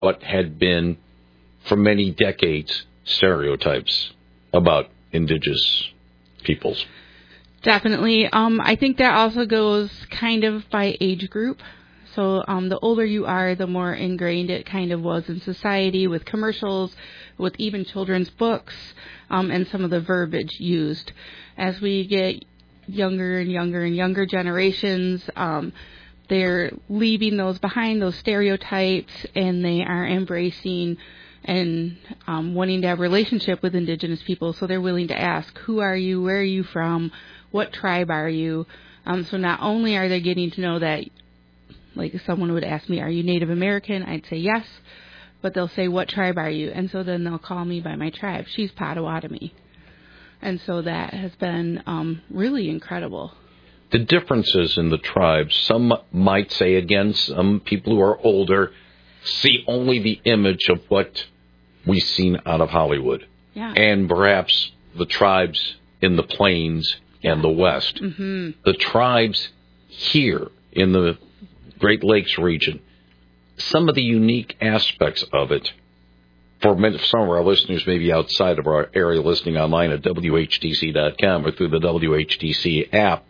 what had been, for many decades, stereotypes about indigenous peoples. Definitely. I think that also goes kind of by age group. So the older you are, the more ingrained it kind of was in society with commercials, with even children's books, and some of the verbiage used. As we get younger and younger and younger generations, they're leaving those behind, those stereotypes, and they are embracing and wanting to have a relationship with indigenous people. So they're willing to ask, who are you? Where are you from? What tribe are you? So not only are they getting to know that, like if someone would ask me, are you Native American? I'd say yes, but they'll say, what tribe are you? And so then they'll call me by my tribe. She's Potawatomi. And so that has been really incredible. The differences in the tribes, some might say, again, some people who are older see only the image of what we've seen out of Hollywood. Yeah. And perhaps the tribes in the plains and the West. Mm-hmm. The tribes here in the Great Lakes region, some of the unique aspects of it, for some of our listeners maybe outside of our area listening online at WHTC.com or through the WHTC app,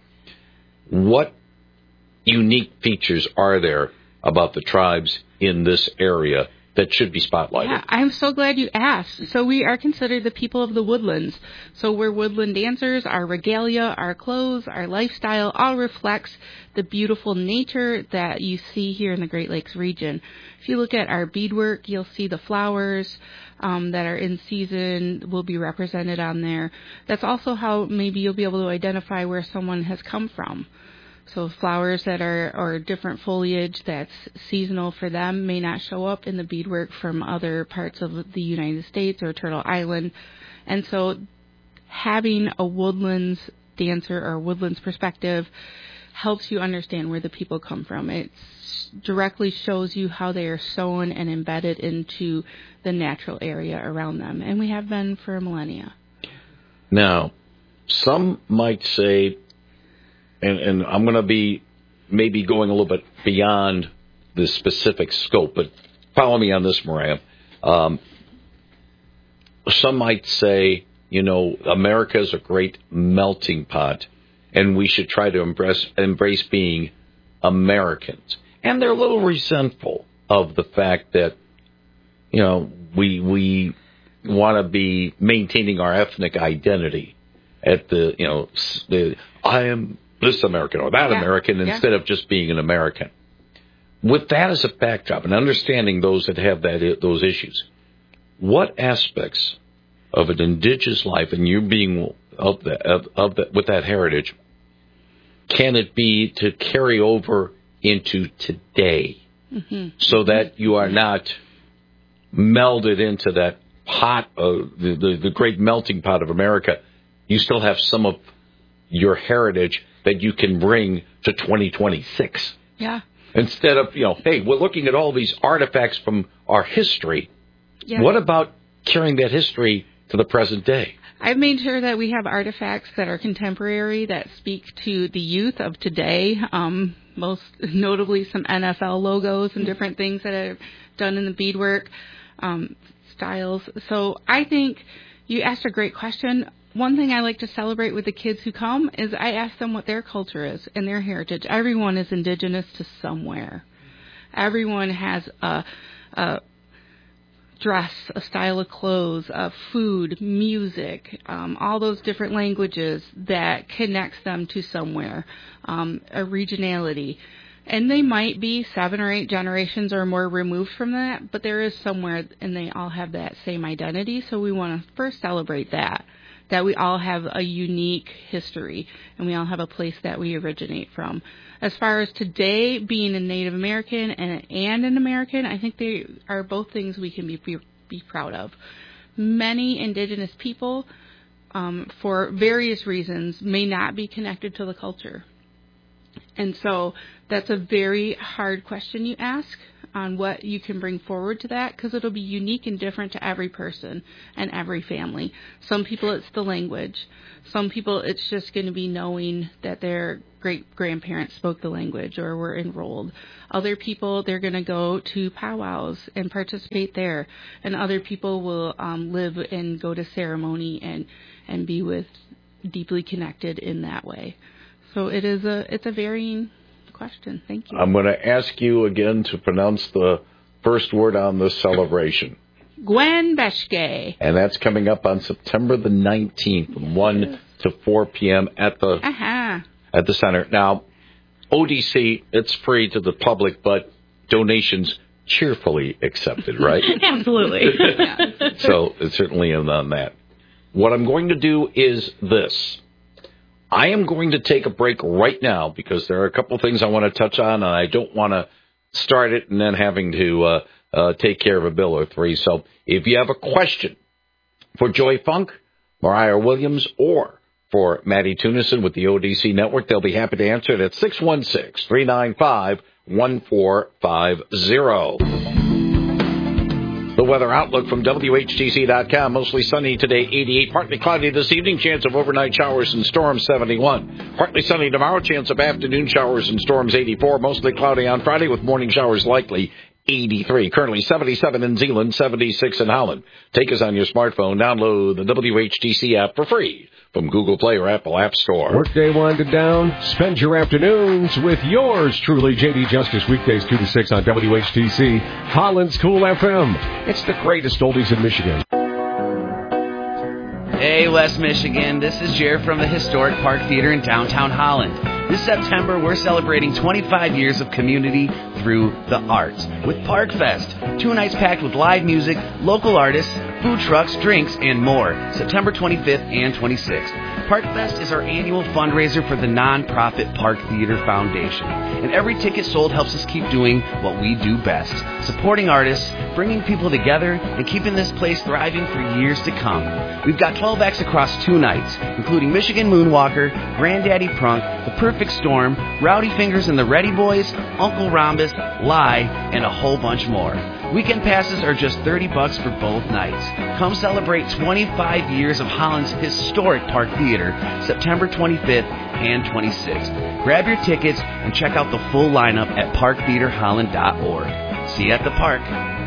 what unique features are there about the tribes in this area that should be spotlighted? Yeah, I'm so glad you asked. So we are considered the people of the woodlands. So we're woodland dancers. Our regalia, our clothes, our lifestyle all reflects the beautiful nature that you see here in the Great Lakes region. If you look at our beadwork, you'll see the flowers that are in season will be represented on there. That's also how maybe you'll be able to identify where someone has come from. So flowers that are, or different foliage that's seasonal for them may not show up in the beadwork from other parts of the United States or Turtle Island. And so having a woodlands dancer or woodlands perspective helps you understand where the people come from. It directly shows you how they are sewn and embedded into the natural area around them. And we have been for millennia. Now, some might say, and I'm going to be maybe going a little bit beyond the specific scope, but follow me on this, Maria. Some might say, America is a great melting pot, and we should try to embrace being Americans. And they're a little resentful of the fact that, we want to be maintaining our ethnic identity at I am this American or that American instead of just being an American. With that as a backdrop and understanding those that have those issues, what aspects of an indigenous life and you being with that heritage can it be to carry over into today so that you are not melded into that pot of the great melting pot of America? You still have some of your heritage that you can bring to 2026. Yeah. Instead of, hey, we're looking at all these artifacts from our history. Yeah. What about carrying that history to the present day? I've made sure that we have artifacts that are contemporary, that speak to the youth of today, most notably some NFL logos and different things that are done in the beadwork styles. So I think you asked a great question. One thing I like to celebrate with the kids who come is I ask them what their culture is and their heritage. Everyone is indigenous to somewhere. Everyone has a dress, a style of clothes, food, music, all those different languages that connects them to somewhere, a regionality. And they might be 7 or 8 generations or more removed from that, but there is somewhere, and they all have that same identity. So we want to first celebrate that we all have a unique history, and we all have a place that we originate from. As far as today being a Native American and an American, I think they are both things we can be proud of. Many indigenous people, for various reasons, may not be connected to the culture. And so that's a very hard question you ask. on what you can bring forward to that, because it'll be unique and different to every person and every family. Some people, it's the language. Some people, it's just going to be knowing that their great-grandparents spoke the language or were enrolled. Other people, they're going to go to powwows and participate there. And other people will live and go to ceremony and be deeply connected in that way. So it's a varying question. Thank you. I'm going to ask you again to pronounce the first word on the celebration. Gwen Beshke. And that's coming up on September the 19th, from 1 to 4 p.m. at the center. Now, ODC, it's free to the public, but donations cheerfully accepted, right? Absolutely. So it's certainly on that. What I'm going to do is this. I am going to take a break right now because there are a couple things I want to touch on, and I don't want to start it and then having to take care of a bill or three. So if you have a question for Joy Funk, Mariah Williams, or for Maddie Tunison with the ODC Network, they'll be happy to answer it at 616-395-1450. The weather outlook from WHTC.com. Mostly sunny today, 88. Partly cloudy this evening. Chance of overnight showers and storms, 71. Partly sunny tomorrow. Chance of afternoon showers and storms, 84. Mostly cloudy on Friday with morning showers likely, 83. Currently 77 in Zeeland, 76 in Holland. Take us on your smartphone. Download the WHTC app for free from Google Play or Apple App Store. Workday winded down. Spend your afternoons with yours truly, J.D. Justice, weekdays 2 to 6 on WHTC, Holland's Cool FM. It's the greatest oldies in Michigan. Hey, West Michigan. This is Jared from the Historic Park Theater in downtown Holland. This September, we're celebrating 25 years of community through the arts with Park Fest. 2 nights packed with live music, local artists, food trucks, drinks, and more. September 25th and 26th. Park Fest is our annual fundraiser for the nonprofit Park Theater Foundation. And every ticket sold helps us keep doing what we do best. Supporting artists, bringing people together, and keeping this place thriving for years to come. We've got 12 acts across 2 nights, including Michigan Moonwalker, Granddaddy Prunk, The Perfect Storm, Rowdy Fingers and the Ready Boys, Uncle Rhombus, Lie, and a whole bunch more. Weekend passes are just $30 for both nights. Come celebrate 25 years of Holland's historic Park Theater, September 25th and 26th. Grab your tickets and check out the full lineup at parktheaterholland.org. See you at the park.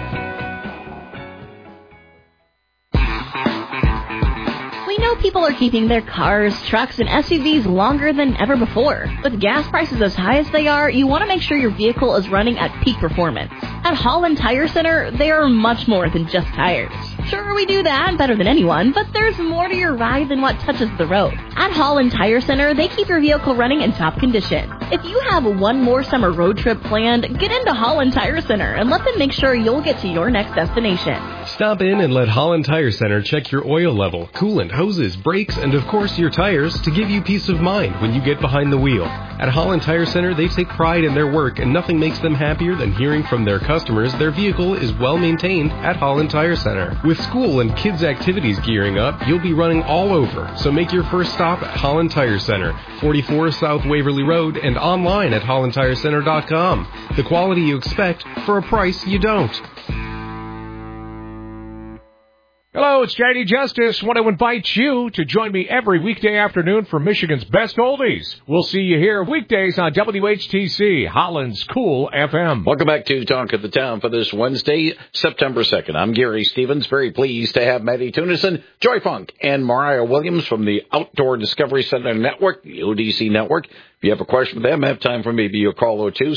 We know people are keeping their cars, trucks, and SUVs longer than ever before. With gas prices as high as they are, you want to make sure your vehicle is running at peak performance. At Holland Tire Center, they are much more than just tires. Sure, we do that better than anyone, but there's more to your ride than what touches the road. At Holland Tire Center, they keep your vehicle running in top condition. If you have one more summer road trip planned, get into Holland Tire Center and let them make sure you'll get to your next destination. Stop in and let Holland Tire Center check your oil level, coolant, hoses, brakes, and of course your tires to give you peace of mind when you get behind the wheel. At Holland Tire Center, they take pride in their work, and nothing makes them happier than hearing from their customers their vehicle is well maintained at Holland Tire Center. With school and kids' activities gearing up, you'll be running all over. So make your first stop at Holland Tire Center, 44 South Waverly Road, and online at hollandtirecenter.com. The quality you expect for a price you don't. Hello, it's J.D. Justice. I want to invite you to join me every weekday afternoon for Michigan's Best Oldies. We'll see you here weekdays on WHTC, Holland's Cool FM. Welcome back to Talk of the Town for this Wednesday, September 2nd. I'm Gary Stevens. Very pleased to have Maddie Tunison, Joy Funk, and Mariah Williams from the Outdoor Discovery Center Network, the ODC Network. If you have a question for them, have time for maybe a call or two,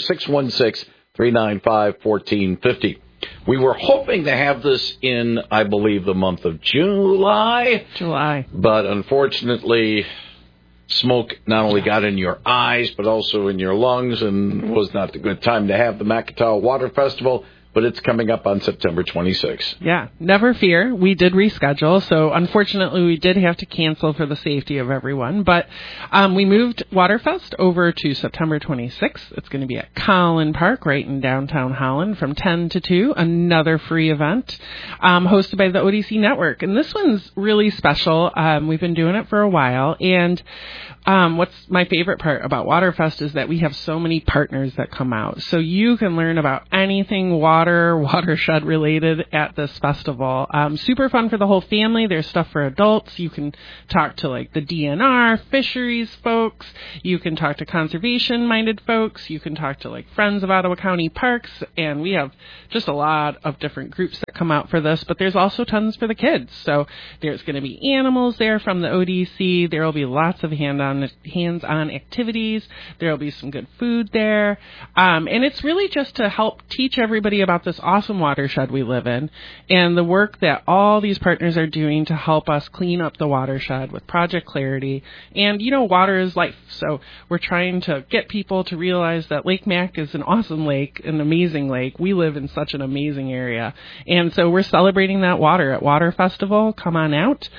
616-395-1450. We were hoping to have this in, I believe, the month of July. But unfortunately, smoke not only got in your eyes, but also in your lungs, and was not the good time to have the Macatawa Water Festival. but it's coming up on September 26th. Yeah, never fear. We did reschedule, so unfortunately we did have to cancel for the safety of everyone, but we moved Waterfest over to September 26th. It's going to be at Collin Park, right in downtown Holland, from 10 to 2, another free event hosted by the ODC Network. And this one's really special. We've been doing it for a while, and what's my favorite part about Waterfest is that we have so many partners that come out. So you can learn about anything watershed related at this festival. Super fun for the whole family. There's stuff for adults. You can talk to like the DNR, fisheries folks. You can talk to conservation minded folks. You can talk to like Friends of Ottawa County Parks. And we have just a lot of different groups that come out for this, but there's also tons for the kids. So there's going to be animals there from the ODC. There will be lots of hands-on activities. There will be some good food there. And it's really just to help teach everybody about this awesome watershed we live in and the work that all these partners are doing to help us clean up the watershed with Project Clarity. And, you know, water is life. So we're trying to get people to realize that Lake Mac is an awesome lake, an amazing lake. We live in such an amazing area. And so we're celebrating that water at Water Festival. Come on out.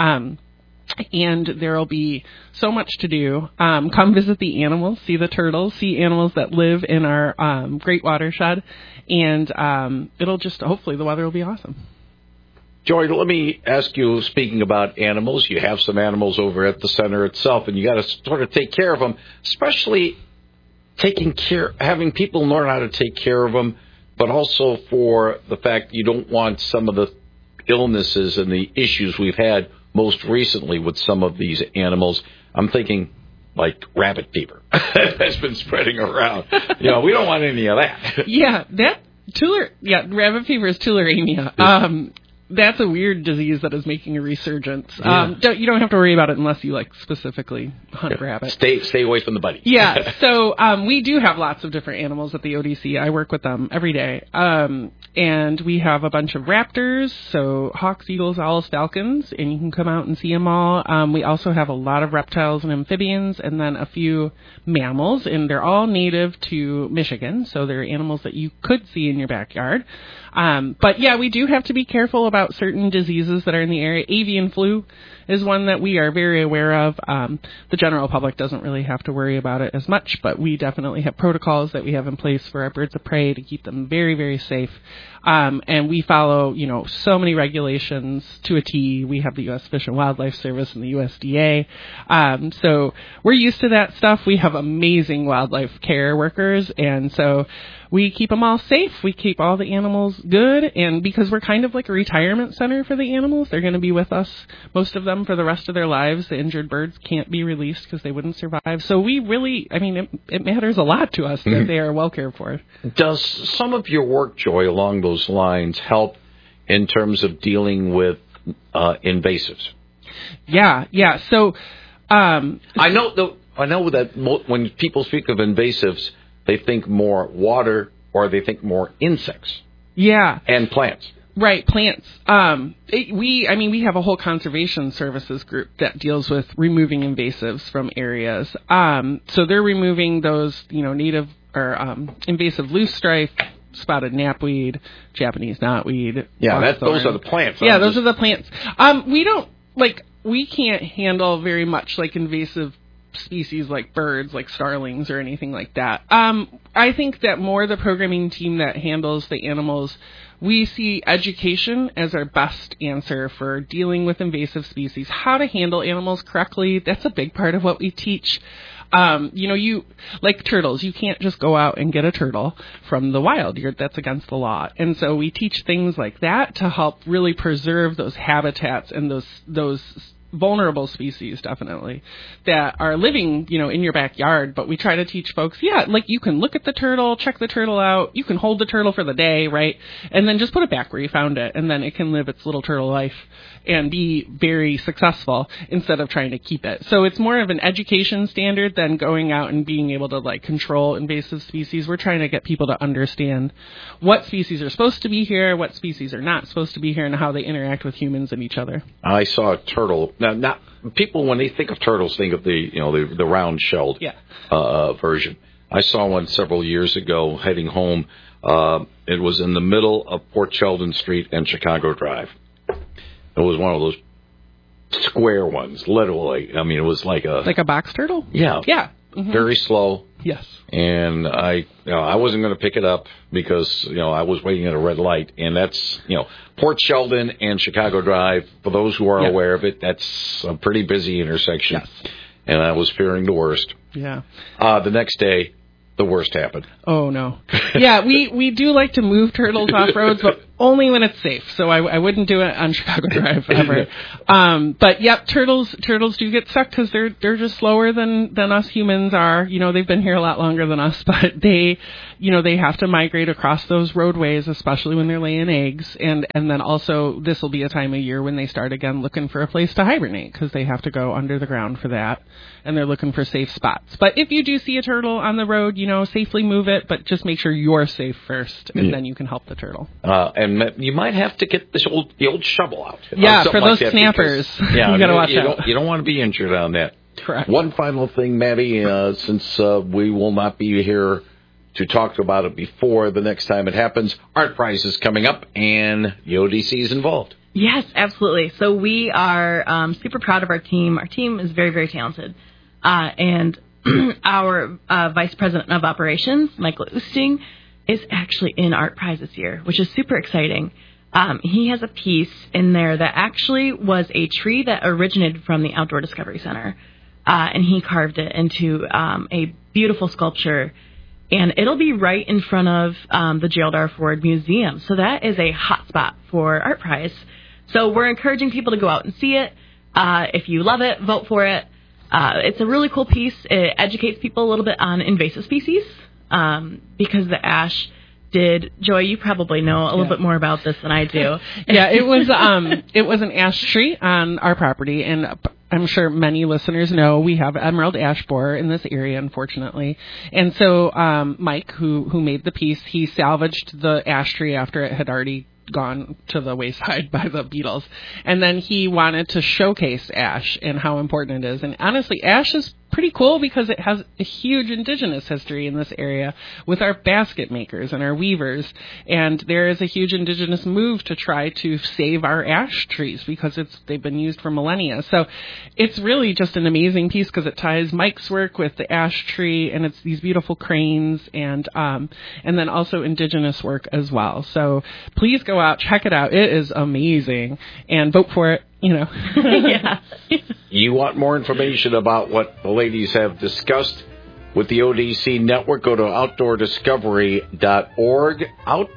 And there will be so much to do. Come visit the animals, see the turtles, see animals that live in our great watershed, and it'll just, hopefully the weather will be awesome. Joy, let me ask you, speaking about animals, you have some animals over at the center itself, and you got to sort of take care of them, especially having people learn how to take care of them, but also for the fact you don't want some of the illnesses and the issues we've had most recently with some of these animals. I'm thinking like rabbit fever that's been spreading around. You know, we don't want any of that. Yeah, rabbit fever is tularemia. That's a weird disease that is making a resurgence. Yeah. You don't have to worry about it unless you like specifically hunt rabbits. Stay away from the bunny. Yeah. So we do have lots of different animals at the ODC. I work with them every day. And we have a bunch of raptors, so hawks, eagles, owls, falcons, and you can come out and see them all. We also have a lot of reptiles and amphibians, and then a few mammals, and they're all native to Michigan, so they're animals that you could see in your backyard. But yeah, we do have to be careful about certain diseases that are in the area. Avian flu is one that we are very aware of. The general public doesn't really have to worry about it as much, but we definitely have protocols that we have in place for our birds of prey to keep them very, very safe. And we follow, so many regulations to a T. We have the U.S. Fish and Wildlife Service and the USDA. So we're used to that stuff. We have amazing wildlife care workers, and so we keep them all safe. We keep all the animals good, and because we're kind of like a retirement center for the animals, they're going to be with us, most of them, for the rest of their lives. The injured birds can't be released because they wouldn't survive. So we really, it matters a lot to us that they are well cared for. Does some of your work, Joy, along those lines help in terms of dealing with invasives? Yeah. So I know that when people speak of invasives, they think more water or they think more insects. Yeah. And plants. Right, plants. We have a whole conservation services group that deals with removing invasives from areas. So they're removing those, native or invasive loosestrife, spotted knapweed, Japanese knotweed. Yeah, those are the plants. Yeah, those are the plants. We can't handle very much like invasive species like birds, like starlings or anything like that. I think that more the programming team that handles the animals, we see education as our best answer for dealing with invasive species. How to handle animals correctly, that's a big part of what we teach. You like turtles, you can't just go out and get a turtle from the wild. That's against the law. And so we teach things like that to help really preserve those habitats and those vulnerable species, definitely, that are living, in your backyard. But we try to teach folks, you can look at the turtle, check the turtle out, you can hold the turtle for the day, right? And then just put it back where you found it, and then it can live its little turtle life and be very successful instead of trying to keep it. So it's more of an education standard than going out and being able to control invasive species. We're trying to get people to understand what species are supposed to be here, what species are not supposed to be here, and how they interact with humans and each other. I saw a turtle. Now, people, when they think of turtles, think of the round-shelled version. I saw one several years ago heading home It was in the middle of Port Sheldon Street and Chicago Drive. It was one of those square ones, literally. I mean, it was like a box turtle? Yeah. Yeah. Mm-hmm. Very slow. Yes. And I wasn't going to pick it up because, I was waiting at a red light. And that's, Port Sheldon and Chicago Drive, for those who are aware of it, that's a pretty busy intersection. Yes. And I was fearing the worst. Yeah. The next day, the worst happened. Oh, no. Yeah, we do like to move turtles off roads, but only when it's safe. So I wouldn't do it on Chicago Drive ever. But yep, turtles do get stuck because they're just slower than us humans are. They've been here a lot longer than us, but they have to migrate across those roadways, especially when they're laying eggs. And then also this will be a time of year when they start again looking for a place to hibernate because they have to go under the ground for that. And they're looking for safe spots. But if you do see a turtle on the road, safely move it, but just make sure you're safe first, and then you can help the turtle. And you might have to get the old shovel out. Yeah, for those snappers. You got to watch out. You don't want to be injured on that. Correct. One final thing, Maddie, since we will not be here to talk about it before the next time it happens, Art Prize is coming up, and the ODC is involved. Yes, absolutely. So we are super proud of our team. Our team is very, very talented. And our Vice President of Operations, Michael Oosting, is actually in Art Prize this year, which is super exciting. He has a piece in there that actually was a tree that originated from the Outdoor Discovery Center. And he carved it into a beautiful sculpture. And it'll be right in front of the Gerald R. Ford Museum. So that is a hot spot for Art Prize. So we're encouraging people to go out and see it. If you love it, vote for it. It's a really cool piece. It educates people a little bit on invasive species because the ash did. Joy, you probably know a little bit more about this than I do. Yeah, it was an ash tree on our property, and I'm sure many listeners know we have emerald ash borer in this area, unfortunately. And so Mike, who made the piece, he salvaged the ash tree after it had already gone to the wayside by the beetles. And then he wanted to showcase ash and how important it is. And honestly, ash is pretty cool because it has a huge indigenous history in this area with our basket makers and our weavers. And there is a huge indigenous move to try to save our ash trees because they've been used for millennia. So it's really just an amazing piece because it ties Mike's work with the ash tree, and it's these beautiful cranes and then also indigenous work as well. So please go out, check it out. It is amazing, and vote for it. Yeah. You want more information about what the ladies have discussed with the ODC Network? Go to outdoordiscovery.org,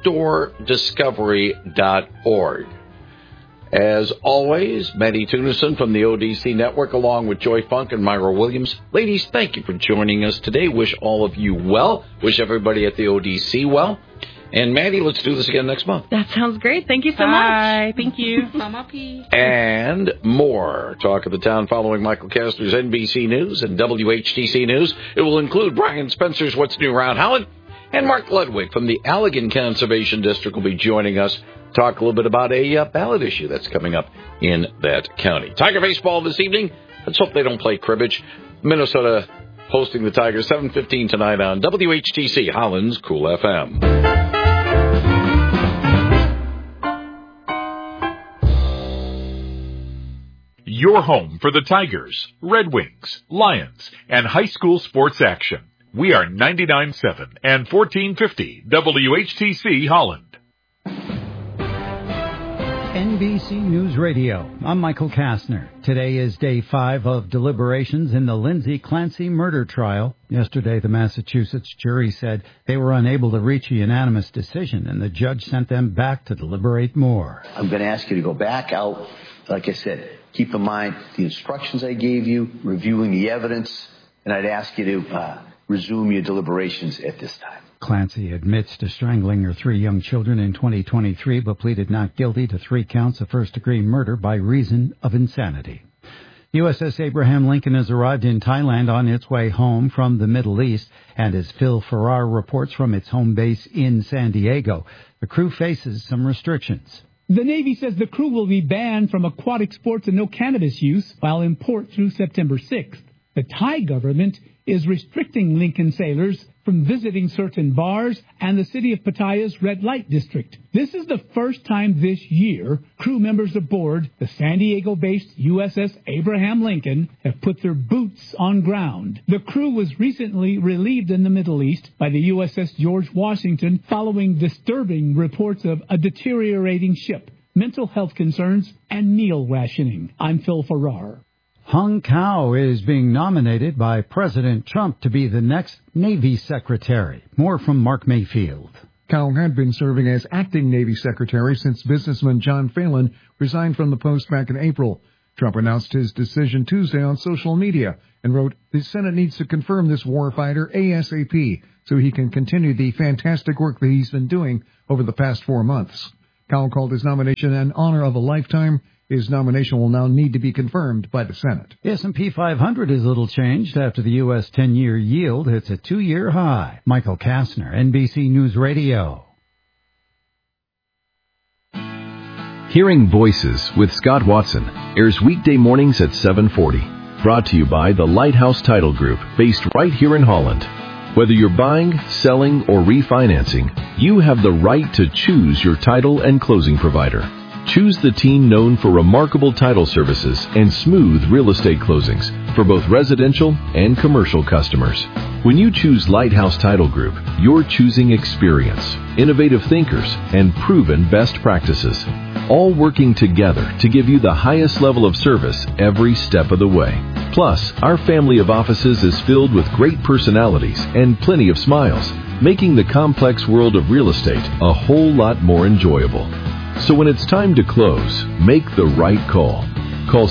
outdoordiscovery.org. As always, Maddie Tunison from the ODC Network, along with Joy Funk and Myra Williams. Ladies, thank you for joining us today. Wish all of you well. Wish everybody at the ODC well. And Maddie, let's do this again next month. That sounds great. Thank you so Bye. much. Thank you. And more talk of the town following Michael Kastner's NBC News and WHTC News. It will include Brian Spencer's What's New Around Holland, and Mark Ludwig from the Allegan Conservation District will be joining us. Talk a little bit about a ballot issue that's coming up in that county. Tiger baseball this evening. Let's hope they don't play cribbage. Minnesota hosting the Tigers 7:15 tonight on WHTC Holland's Cool FM. Your home for the Tigers, Red Wings, Lions, and high school sports action. We are 99.7 and 1450 WHTC Holland. NBC News Radio. I'm Michael Kastner. Today is day 5 of deliberations in the Lindsay Clancy murder trial. Yesterday, the Massachusetts jury said they were unable to reach a unanimous decision, and the judge sent them back to deliberate more. I'm going to ask you to go back out. Like I said, keep in mind the instructions I gave you, reviewing the evidence, and I'd ask you to resume your deliberations at this time. Clancy admits to strangling her 3 young children in 2023, but pleaded not guilty to 3 counts of first-degree murder by reason of insanity. USS Abraham Lincoln has arrived in Thailand on its way home from the Middle East, and as Phil Farrar reports from its home base in San Diego, the crew faces some restrictions. The Navy says the crew will be banned from aquatic sports and no cannabis use while in port through September 6th. The Thai government is restricting Lincoln sailors from visiting certain bars and the city of Pattaya's red light district. This is the first time this year crew members aboard the San Diego-based USS Abraham Lincoln have put their boots on ground. The crew was recently relieved in the Middle East by the USS George Washington following disturbing reports of a deteriorating ship, mental health concerns, and meal rationing. I'm Phil Farrar. Hung Cao is being nominated by President Trump to be the next Navy Secretary. More from Mark Mayfield. Cao had been serving as acting Navy Secretary since businessman John Phelan resigned from the post back in April. Trump announced his decision Tuesday on social media and wrote, "The Senate needs to confirm this warfighter ASAP so he can continue the fantastic work that he's been doing over the past 4 months." Cao called his nomination an honor of a lifetime. His nomination will now need to be confirmed by the Senate. The S&P 500 is little changed after the U.S. 10-year yield hits a 2-year high. Michael Kastner, NBC News Radio. Hearing Voices with Scott Watson airs weekday mornings at 7:40. Brought to you by the Lighthouse Title Group, based right here in Holland. Whether you're buying, selling, or refinancing, you have the right to choose your title and closing provider. Choose the team known for remarkable title services and smooth real estate closings for both residential and commercial customers. When you choose Lighthouse Title Group, you're choosing experience, innovative thinkers, and proven best practices, all working together to give you the highest level of service every step of the way. Plus, our family of offices is filled with great personalities and plenty of smiles, making the complex world of real estate a whole lot more enjoyable. So when it's time to close, make the right call. Call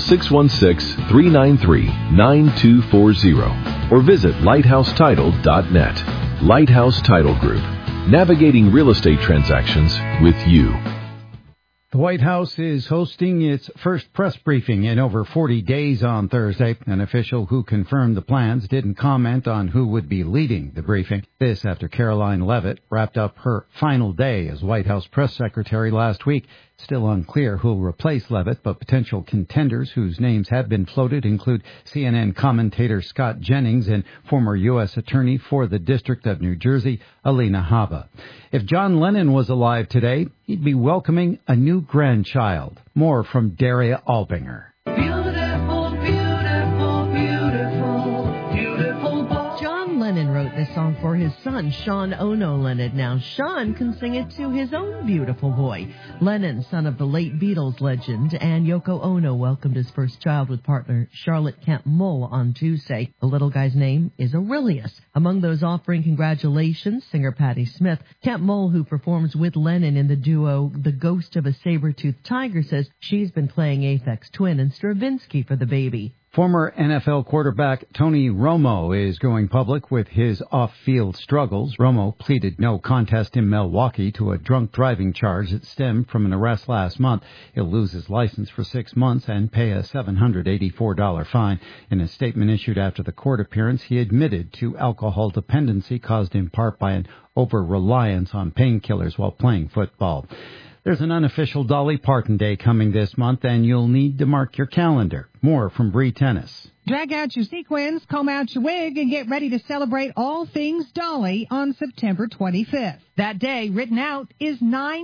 616-393-9240 or visit lighthousetitle.net. Lighthouse Title Group, navigating real estate transactions with you. The White House is hosting its first press briefing in over 40 days on Thursday. An official who confirmed the plans didn't comment on who would be leading the briefing. This after Caroline Leavitt wrapped up her final day as White House press secretary last week. Still unclear who will replace Leavitt, but potential contenders whose names have been floated include CNN commentator Scott Jennings and former U.S. Attorney for the District of New Jersey, Alina Habba. If John Lennon was alive today, he'd be welcoming a new grandchild. More from Daria Albinger. Beautiful, beautiful, beautiful, beautiful boy. John Lennon wrote this song for his son, Sean Ono Lennon. Now, Sean can sing it to his own beautiful boy. Lennon, son of the late Beatles legend, and Yoko Ono welcomed his first child with partner Charlotte Kemp Mull on Tuesday. The little guy's name is Aurelius. Among those offering congratulations, singer Patti Smith. Kemp Mull, who performs with Lennon in the duo The Ghost of a Saber-Toothed Tiger, says she's been playing Aphex Twin and Stravinsky for the baby. Former NFL quarterback Tony Romo is going public with his off-field struggles. Romo pleaded no contest in Milwaukee to a drunk driving charge that stemmed from an arrest last month. He'll lose his license for 6 months and pay a $784 fine. In a statement issued after the court appearance, he admitted to alcohol dependency caused in part by an over-reliance on painkillers while playing football. There's an unofficial Dolly Parton Day coming this month, and you'll need to mark your calendar. More from Bree Tennis. Drag out your sequins, comb out your wig, and get ready to celebrate all things Dolly on September 25th. That day, written out, is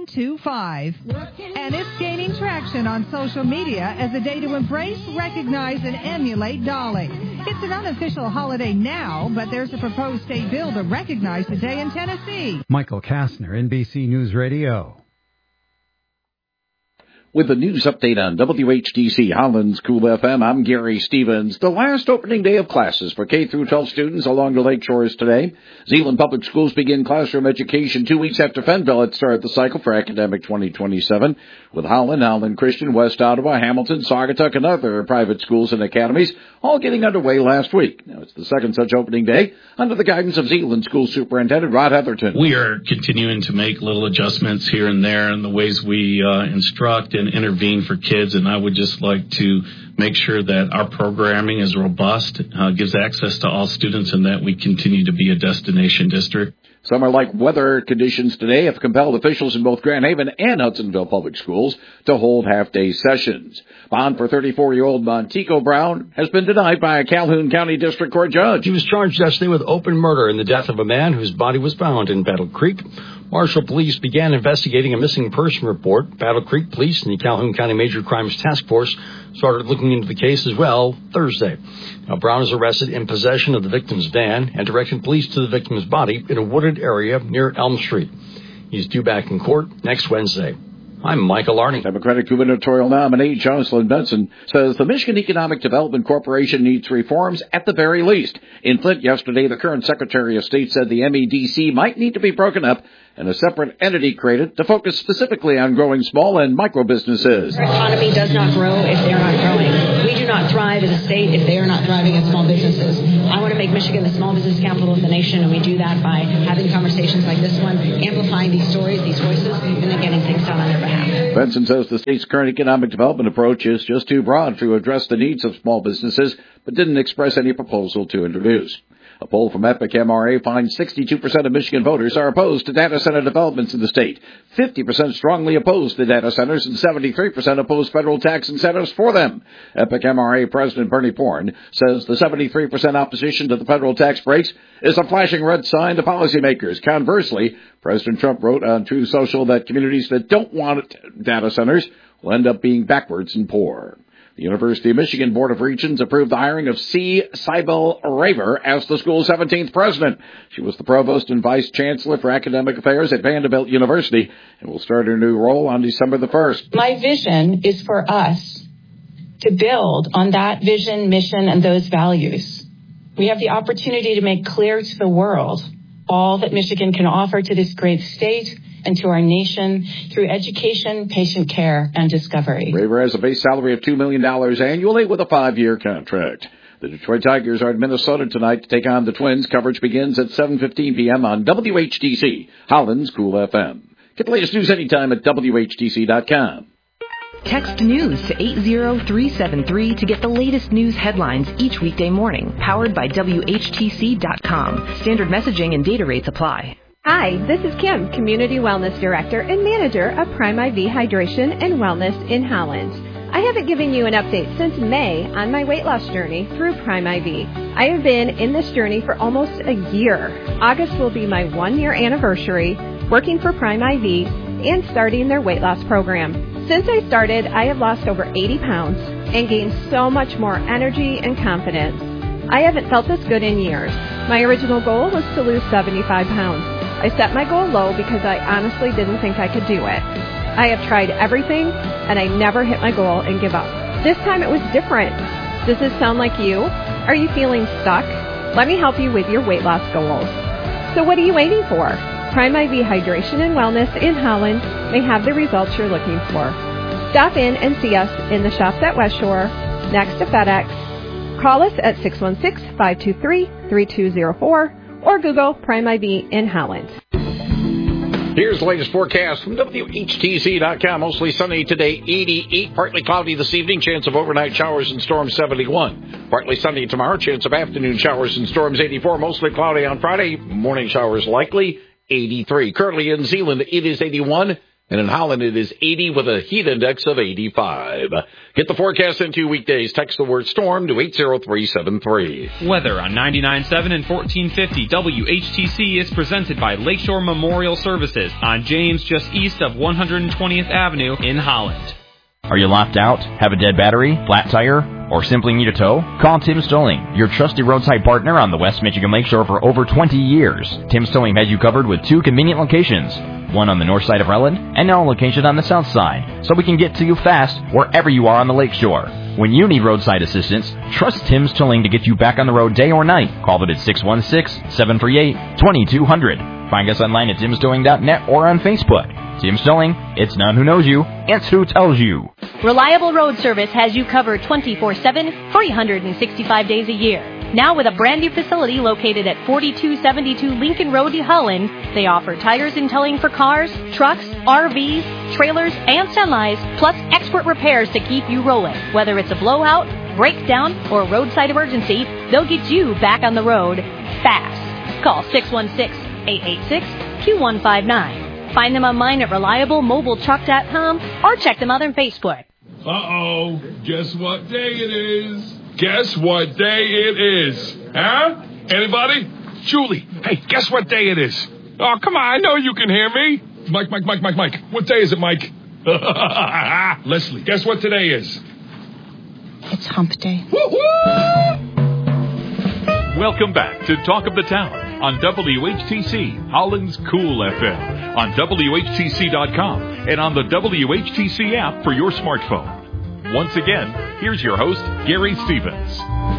925. And it's gaining traction on social media as a day to embrace, recognize, and emulate Dolly. It's an unofficial holiday now, but there's a proposed state bill to recognize the day in Tennessee. Michael Kastner, NBC News Radio. With the news update on WHTC Holland's Cool FM, I'm Gary Stevens. The last opening day of classes for K-12 students along the Lakeshore is today. Zeeland Public Schools begin classroom education 2 weeks after Fenville had started the cycle for academic 2027. With Holland Christian, West Ottawa, Hamilton, Saugatuck, and other private schools and academies all getting underway last week. Now, it's the second such opening day under the guidance of Zeeland School Superintendent Rod Heatherton. We are continuing to make little adjustments here and there in the ways we instruct and intervene for kids, and I would just like to make sure that our programming is robust, gives access to all students, and that we continue to be a destination district. Summer-like weather conditions today have compelled officials in both Grand Haven and Hudsonville Public Schools to hold half-day sessions. Bond for 34-year-old Montico Brown has been denied by a Calhoun County District Court judge. He was charged yesterday with open murder in the death of a man whose body was found in Battle Creek. Marshall Police began investigating a missing person report. Battle Creek Police and the Calhoun County Major Crimes Task Force started looking into the case as well Thursday. Now, Brown is arrested in possession of the victim's van and directed police to the victim's body in a wooded area near Elm Street. He's due back in court next Wednesday. I'm Michael Arney. Democratic gubernatorial nominee Jocelyn Benson says the Michigan Economic Development Corporation needs reforms at the very least. In Flint yesterday, the current Secretary of State said the MEDC might need to be broken up and a separate entity created to focus specifically on growing small and micro businesses. Our economy does not grow if they're not growing. We do not thrive as a state if they are not thriving as small businesses. I want to make Michigan the small business capital of the nation, and we do that by having conversations like this one, amplifying these stories, these voices, and then getting things done on their behalf. Benson says the state's current economic development approach is just too broad to address the needs of small businesses, but didn't express any proposal to introduce. A poll from Epic MRA finds 62% of Michigan voters are opposed to data center developments in the state. 50% strongly opposed to data centers and 73% oppose federal tax incentives for them. Epic MRA President Bernie Porn says the 73% opposition to the federal tax breaks is a flashing red sign to policymakers. Conversely, President Trump wrote on Truth Social that communities that don't want data centers will end up being backwards and poor. The University of Michigan Board of Regents approved the hiring of C. Cybele Raver as the school's 17th president. She was the provost and vice chancellor for academic affairs at Vanderbilt University and will start her new role on December the 1st. My vision is for us to build on that vision, mission, and those values. We have the opportunity to make clear to the world all that Michigan can offer to this great state and to our nation through education, patient care, and discovery. Raver has a base salary of $2 million annually with a 5-year contract. The Detroit Tigers are in Minnesota tonight to take on the Twins. Coverage begins at 7:15 p.m. on WHTC, Holland's Cool FM. Get the latest news anytime at WHTC.com. Text news to 80373 to get the latest news headlines each weekday morning. Powered by WHTC.com. Standard messaging and data rates apply. Hi, this is Kim, Community Wellness Director and Manager of Prime IV Hydration and Wellness in Holland. I haven't given you an update since May on my weight loss journey through Prime IV. I have been in this journey for almost a year. August will be my 1-year anniversary working for Prime IV and starting their weight loss program. Since I started, I have lost over 80 pounds and gained so much more energy and confidence. I haven't felt this good in years. My original goal was to lose 75 pounds. I set my goal low because I honestly didn't think I could do it. I have tried everything, and I never hit my goal and give up. This time it was different. Does this sound like you? Are you feeling stuck? Let me help you with your weight loss goals. So what are you waiting for? Prime IV Hydration and Wellness in Holland may have the results you're looking for. Stop in and see us in the shops at West Shore, next to FedEx. Call us at 616-523-3204 or Google Prime IV in Holland. Here's the latest forecast from WHTC.com. Mostly sunny today, 88. Partly cloudy this evening. Chance of overnight showers and storms, 71. Partly sunny tomorrow. Chance of afternoon showers and storms, 84. Mostly cloudy on Friday. Morning showers likely, 83. Currently in Zeeland, it is 81. And in Holland, it is 80 with a heat index of 85. Get the forecast in 2 weekdays. Text the word storm to 80373. Weather on 99.7 and 1450 WHTC is presented by Lakeshore Memorial Services on James, just east of 120th Avenue in Holland. Are you locked out? Have a dead battery? Flat tire? Or simply need a tow? Call Tim Stolling, your trusted roadside partner on the West Michigan Lakeshore for over 20 years. Tim Stolling has you covered with 2 convenient locations, one on the north side of Relland and now a location on the south side, so we can get to you fast wherever you are on the lakeshore. When you need roadside assistance, trust Tim Stolling to get you back on the road day or night. Call them at 616-738-2200. Find us online at timstolling.net or on Facebook. Tim Stolling, it's not who knows you, it's who tells you. Reliable Road Service has you covered 24/7, 365 days a year. Now with a brand new facility located at 4272 Lincoln Road, Holland, they offer tires and towing for cars, trucks, RVs, trailers, and semis, plus expert repairs to keep you rolling. Whether it's a blowout, breakdown, or roadside emergency, they'll get you back on the road fast. Call 886-2159. Find them online at reliablemobiletruck.com or check them out on Facebook. Uh-oh. Guess what day it is? Guess what day it is? Huh? Anybody? Julie, hey, guess what day it is? Oh, come on, I know you can hear me. Mike. What day is it, Mike? Leslie, guess what today is? It's hump day. Welcome back to Talk of the Town on WHTC, Holland's Cool FM, on WHTC.com, and on the WHTC app for your smartphone. Once again, here's your host, Gary Stevens.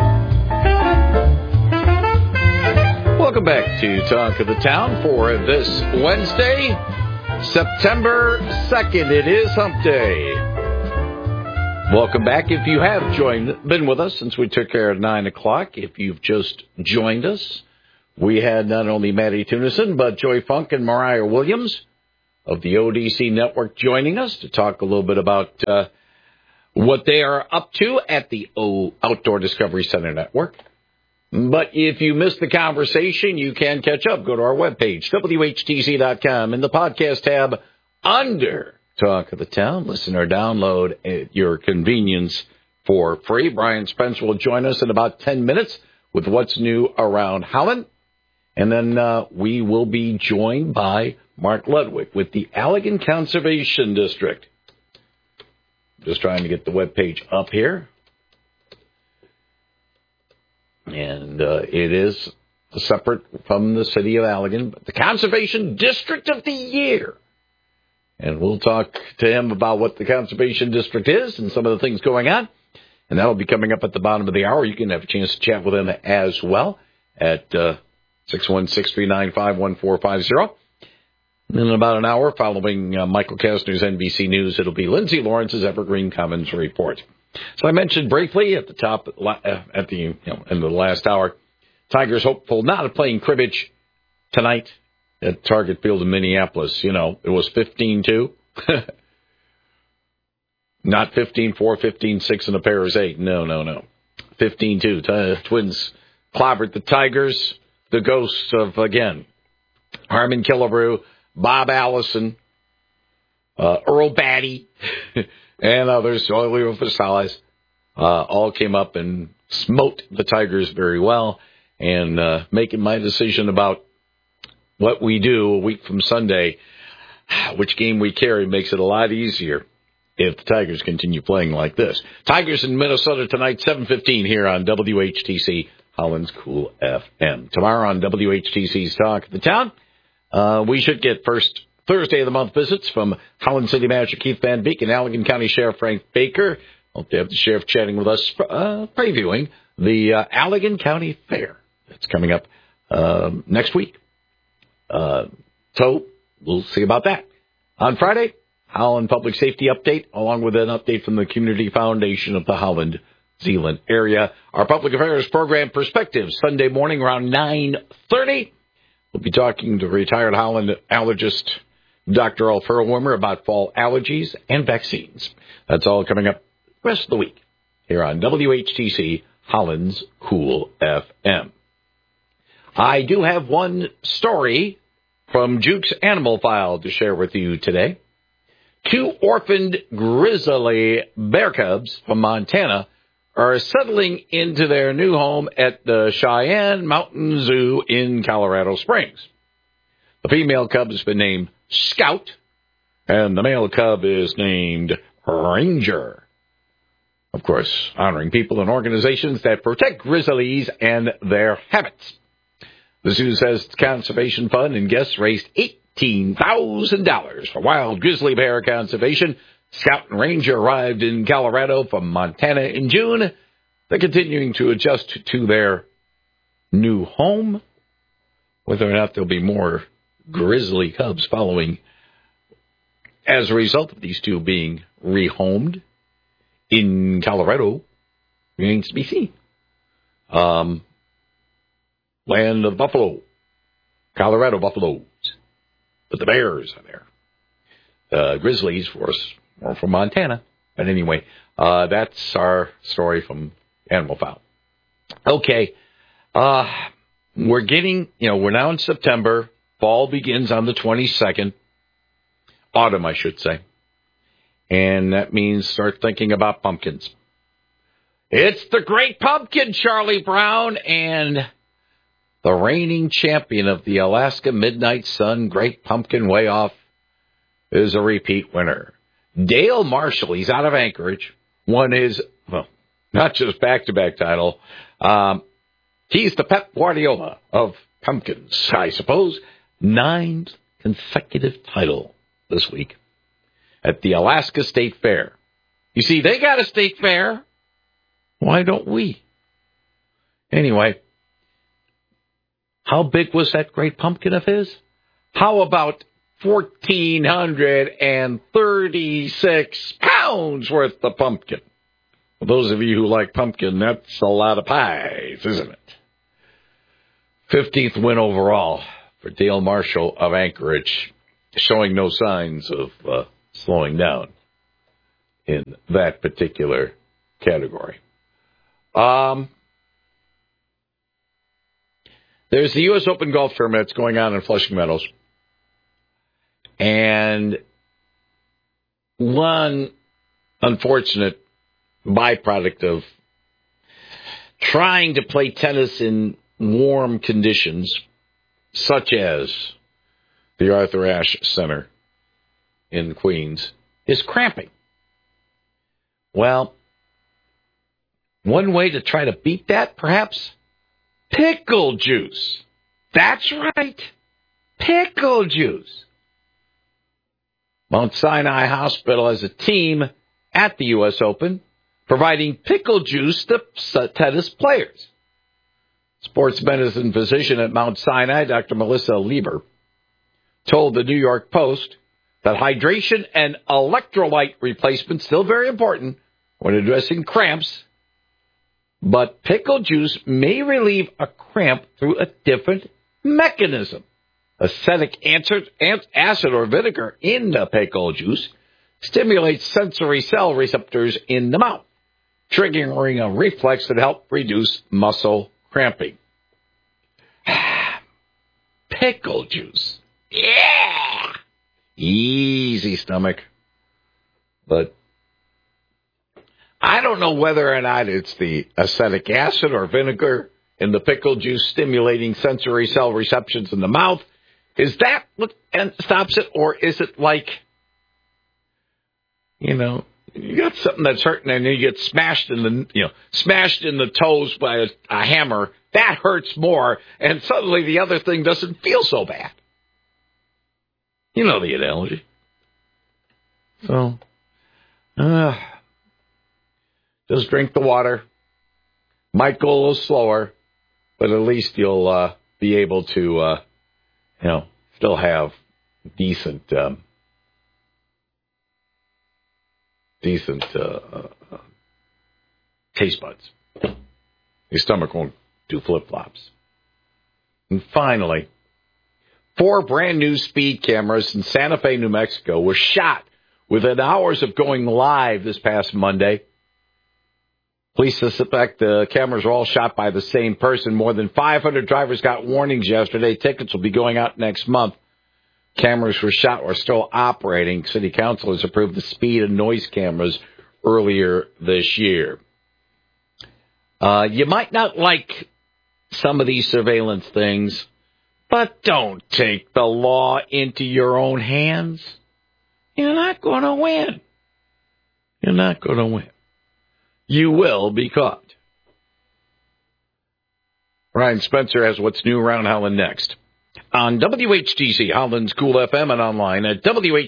Welcome back to Talk of the Town for this Wednesday, September 2nd. It is Hump Day. Welcome back. If you have been with us since we took care at 9 o'clock, if you've just joined us, we had not only Maddie Tunison, but Joy Funk and Mariah Williams of the ODC Network joining us to talk a little bit about what they are up to at the Outdoor Discovery Center Network. But if you missed the conversation, you can catch up. Go to our webpage, WHTC.com, in the podcast tab under Talk of the Town. Listen or download at your convenience for free. Brian Spence will join us in about 10 minutes with what's new around Holland. And then we will be joined by Mark Ludwig with the Allegan Conservation District. Just trying to get the webpage up here. And it is separate from the city of Allegan, but the Conservation District of the Year. And we'll talk to him about what the Conservation District is and some of the things going on. And that will be coming up at the bottom of the hour. You can have a chance to chat with him as well at 616-395-1450. And in about an hour, following Michael Kastner's NBC News, it'll be Lindsay Lawrence's Evergreen Commons Report. So I mentioned briefly at the top, at the end of the last hour, Tigers hopeful not of playing cribbage tonight at Target Field in Minneapolis. You know, it was 15-2. Not 15-4, 15-6 and a pair is 8. No. 15-2. Twins clobbered the Tigers. The ghosts of, again, Harmon Killebrew, Bob Allison, Earl Batty, and others, Julio Fasales, all came up and smote the Tigers very well. And making my decision about what we do a week from Sunday, which game we carry, makes it a lot easier if the Tigers continue playing like this. Tigers in Minnesota tonight, 7:15 here on WHTC, Holland's Cool FM. Tomorrow on WHTC's Talk of the Town, we should get first Thursday of the month visits from Holland City Manager Keith Van Beek and Allegan County Sheriff Frank Baker. Hope to have the sheriff chatting with us, previewing the Allegan County Fair that's coming up next week. So we'll see about that. On Friday, Holland Public Safety Update, along with an update from the Community Foundation of the Holland Zeeland area. Our Public Affairs program, Perspectives, Sunday morning around 9:30. We'll be talking to retired Holland allergist Dr. Ulf Hurlwimmer about fall allergies and vaccines. That's all coming up the rest of the week here on WHTC, Holland's Cool FM. I do have one story from Juke's Animal File to share with you today. 2 orphaned grizzly bear cubs from Montana are settling into their new home at the Cheyenne Mountain Zoo in Colorado Springs. The female cub has been named Scout, and the male cub is named Ranger. Of course, honoring people and organizations that protect grizzlies and their habits. The zoo says its conservation fund and guests raised $18,000 for wild grizzly bear conservation. Scout and Ranger arrived in Colorado from Montana in June. They're continuing to adjust to their new home. Whether or not there'll be more grizzly cubs following as a result of these 2 being rehomed in Colorado remains to be seen. Land of buffalo, Colorado buffaloes, but the bears are there. Grizzlies, of course, more from Montana. But anyway, that's our story from Animal File. Okay, we're getting, we're now in September. Fall begins on the 22nd. Autumn, I should say. And that means start thinking about pumpkins. It's the Great Pumpkin, Charlie Brown, and the reigning champion of the Alaska Midnight Sun Great Pumpkin Way Off is a repeat winner. Dale Marshall, he's out of Anchorage, won his, well, not just back-to-back title. He's the Pep Guardiola of pumpkins, I suppose. 9th consecutive title this week at the Alaska State Fair. You see, they got a state fair. Why don't we? Anyway, how big was that great pumpkin of his? How about 1,436 pounds worth of pumpkin? For those of you who like pumpkin, that's a lot of pies, isn't it? 15th win overall for Dale Marshall of Anchorage, showing no signs of slowing down in that particular category. There's the U.S. Open Golf Tournament that's going on in Flushing Meadows. And one unfortunate byproduct of trying to play tennis in warm conditions, such as the Arthur Ashe Center in Queens, is cramping. Well, one way to try to beat that, perhaps, pickle juice. That's right, pickle juice. Mount Sinai Hospital has a team at the U.S. Open providing pickle juice to tennis players. Sports medicine physician at Mount Sinai, Dr. Melissa Lieber, told the New York Post that hydration and electrolyte replacement still very important when addressing cramps, but pickle juice may relieve a cramp through a different mechanism. Acetic acid or vinegar in the pickle juice stimulates sensory cell receptors in the mouth, triggering a reflex that helps reduce muscle cramping. Pickle juice. Yeah! Easy stomach. But I don't know whether or not it's the acetic acid or vinegar in the pickle juice stimulating sensory cell receptions in the mouth. Is that what stops it, or is it like, you know, you got something that's hurting and you get smashed in the toes by a hammer? That hurts more, and suddenly the other thing doesn't feel so bad. You know the analogy. So, just drink the water. Might go a little slower, but at least you'll be able to, still have decent taste buds. Your stomach won't do flip-flops. And finally, 4 brand new speed cameras in Santa Fe, New Mexico were shot within hours of going live this past Monday. Police suspect the cameras were all shot by the same person. More than 500 drivers got warnings yesterday. Tickets will be going out next month. Cameras were shot or still operating. City Council has approved the speed and noise cameras earlier this year. You might not like some of these surveillance things, but don't take the law into your own hands. You're not going to win. You're not going to win. You will be caught. Ryan Spencer has what's new around Holland next on WHTC, Holland's Cool FM, and online at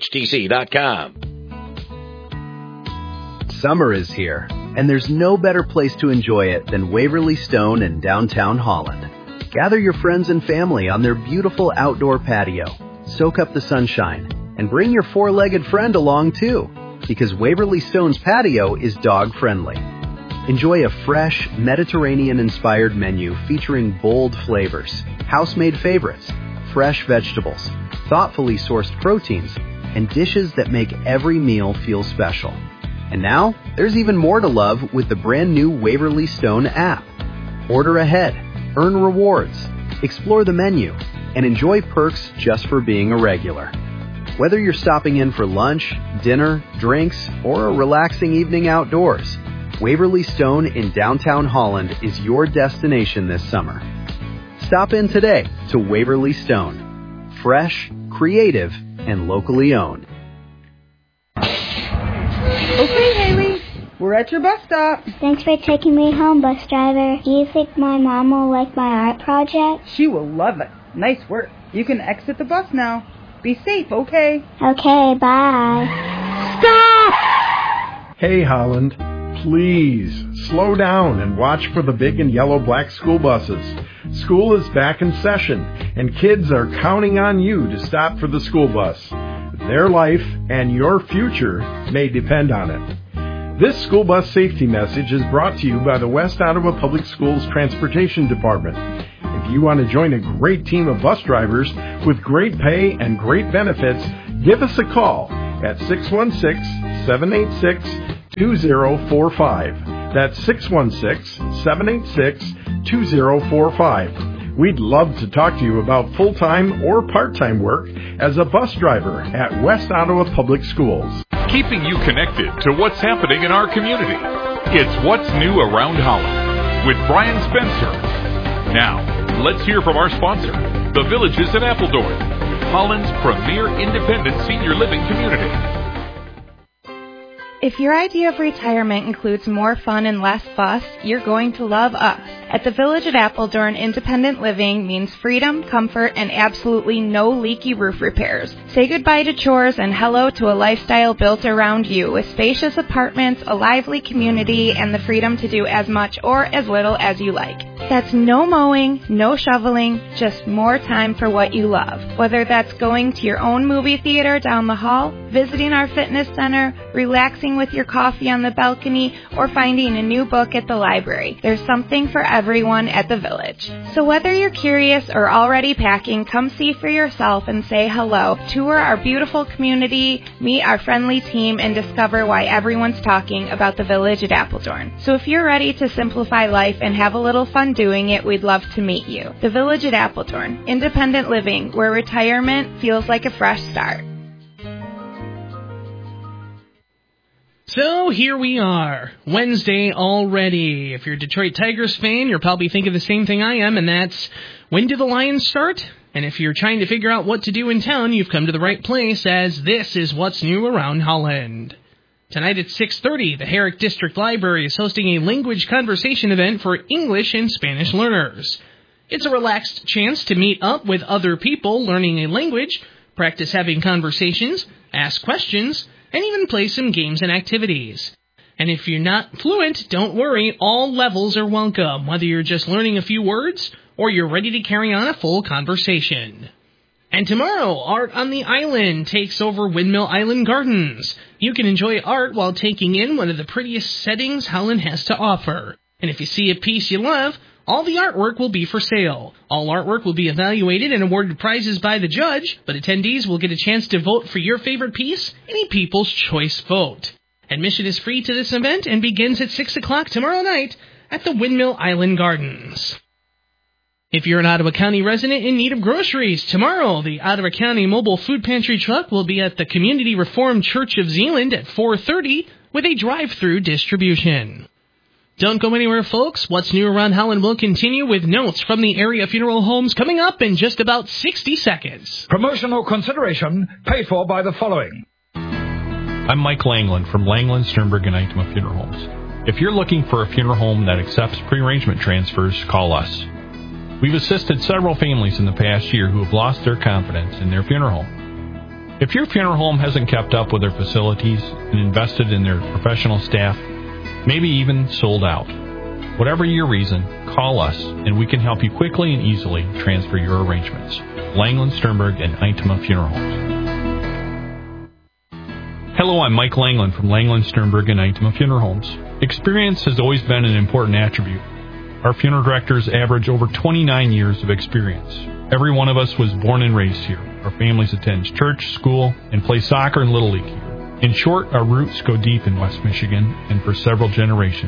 WHTC.com. Summer is here, and there's no better place to enjoy it than Waverly Stone in downtown Holland. Gather your friends and family on their beautiful outdoor patio. Soak up the sunshine, and bring your 4-legged friend along too, because Waverly Stone's patio is dog-friendly. Enjoy a fresh, Mediterranean-inspired menu featuring bold flavors, house-made favorites, fresh vegetables, thoughtfully sourced proteins, and dishes that make every meal feel special. And now, there's even more to love with the brand new Waverly Stone app. Order ahead, earn rewards, explore the menu, and enjoy perks just for being a regular. Whether you're stopping in for lunch, dinner, drinks, or a relaxing evening outdoors, Waverly Stone in downtown Holland is your destination this summer. Stop in today to Waverly Stone. Fresh, creative, and locally owned. Okay, Haley, we're at your bus stop. Thanks for taking me home, bus driver. Do you think my mom will like my art project? She will love it. Nice work. You can exit the bus now. Be safe, okay? Okay, bye. Stop! Hey, Holland, please slow down and watch for the big and yellow black school buses. School is back in session, and kids are counting on you to stop for the school bus. Their life and your future may depend on it. This school bus safety message is brought to you by the West Ottawa Public Schools Transportation Department. If you want to join a great team of bus drivers with great pay and great benefits, give us a call at 616-786-2045. That's 616-786-2045. We'd love to talk to you about full-time or part-time work as a bus driver at West Ottawa Public Schools. Keeping you connected to what's happening in our community. It's What's New Around Holland with Brian Spencer. Now, let's hear from our sponsor, The Villages at Appledorn, Holland's premier independent senior living community. If your idea of retirement includes more fun and less fuss, you're going to love us. At the Village at Appledorn, independent living means freedom, comfort, and absolutely no leaky roof repairs. Say goodbye to chores and hello to a lifestyle built around you with spacious apartments, a lively community, and the freedom to do as much or as little as you like. That's no mowing, no shoveling, just more time for what you love. Whether that's going to your own movie theater down the hall, visiting our fitness center, relaxing with your coffee on the balcony, or finding a new book at the library. There's something for everyone at the Village. So whether you're curious or already packing, come see for yourself and say hello. Tour our beautiful community, meet our friendly team, and discover why everyone's talking about the Village at Appledorn. So if you're ready to simplify life and have a little fun doing it, we'd love to meet you. The Village at Appledorn, independent living, where retirement feels like a fresh start. So here we are, Wednesday already. If you're a Detroit Tigers fan, you're probably thinking the same thing I am, and that's, when do the Lions start? And if you're trying to figure out what to do in town, you've come to the right place, as this is What's New Around Holland. Tonight at 6:30, the Herrick District Library is hosting a language conversation event for English and Spanish learners. It's a relaxed chance to meet up with other people learning a language, practice having conversations, ask questions, and even play some games and activities. And if you're not fluent, don't worry, all levels are welcome, whether you're just learning a few words or you're ready to carry on a full conversation. And tomorrow, Art on the Island takes over Windmill Island Gardens. You can enjoy art while taking in one of the prettiest settings Holland has to offer. And if you see a piece you love, all the artwork will be for sale. All artwork will be evaluated and awarded prizes by the judge, but attendees will get a chance to vote for your favorite piece in a People's Choice vote. Admission is free to this event and begins at 6 o'clock tomorrow night at the Windmill Island Gardens. If you're an Ottawa County resident in need of groceries, tomorrow the Ottawa County Mobile Food Pantry truck will be at the Community Reformed Church of Zeeland at 4:30 with a drive-through distribution. Don't go anywhere, folks. What's New Around Holland will continue with notes from the area funeral homes coming up in just about 60 seconds. Promotional consideration paid for by the following. I'm Mike Langland from Langland, Sternberg, and Itema Funeral Homes. If you're looking for a funeral home that accepts pre-arrangement transfers, call us. We've assisted several families in the past year who have lost their confidence in their funeral home. If your funeral home hasn't kept up with their facilities and invested in their professional staff, maybe even sold out, whatever your reason, call us and we can help you quickly and easily transfer your arrangements. Langland, Sternberg, and Itema Funeral Homes. Hello, I'm Mike Langland from Langland, Sternberg, and Itema Funeral Homes. Experience has always been an important attribute. Our funeral directors average over 29 years of experience. Every one of us was born and raised here. Our families attend church, school, and play soccer and Little League here. In short, our roots go deep in West Michigan and for several generations.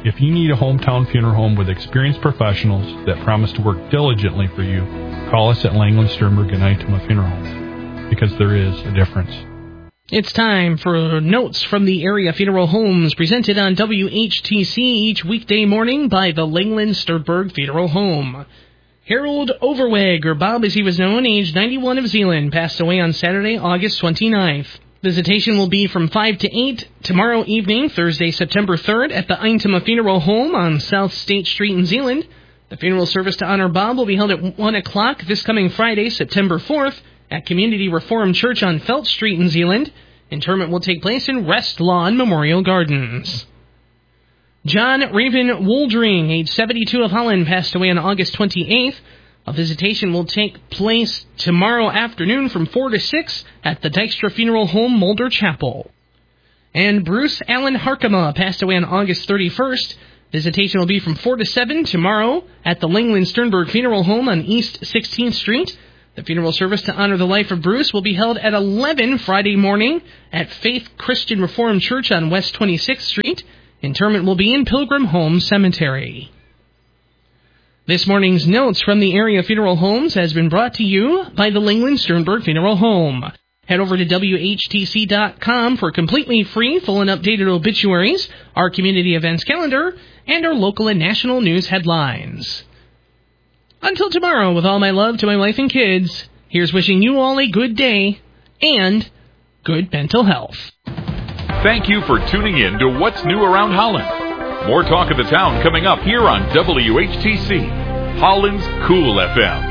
If you need a hometown funeral home with experienced professionals that promise to work diligently for you, call us at Langland, Sternberg, and Itema Funeral Homes, because there is a difference. It's time for Notes from the Area Funeral Homes, presented on WHTC each weekday morning by the Langland Sternberg Funeral Home. Harold Overweg, or Bob as he was known, aged 91 of Zeeland, passed away on Saturday, August 29th. Visitation will be from 5 to 8 tomorrow evening, Thursday, September 3rd, at the Itema Funeral Home on South State Street in Zeeland. The funeral service to honor Bob will be held at 1 o'clock this coming Friday, September 4th, at Community Reformed Church on Felt Street in Zeeland. Interment will take place in Rest Lawn Memorial Gardens. John Raven Woldring, age 72 of Holland, passed away on August 28th. A visitation will take place tomorrow afternoon from 4 to 6 at the Dykstra Funeral Home, Mulder Chapel. And Bruce Allen Harkema passed away on August 31st. Visitation will be from 4 to 7 tomorrow at the Langland Sternberg Funeral Home on East 16th Street. The funeral service to honor the life of Bruce will be held at 11 Friday morning at Faith Christian Reformed Church on West 26th Street. Interment will be in Pilgrim Home Cemetery. This morning's Notes from the Area Funeral Homes has been brought to you by the Langland Sternberg Funeral Home. Head over to WHTC.com for completely free, full and updated obituaries, our community events calendar, and our local and national news headlines. Until tomorrow, with all my love to my wife and kids, here's wishing you all a good day and good mental health. Thank you for tuning in to What's New Around Holland. More talk of the town coming up here on WHTC, Holland's Cool FM.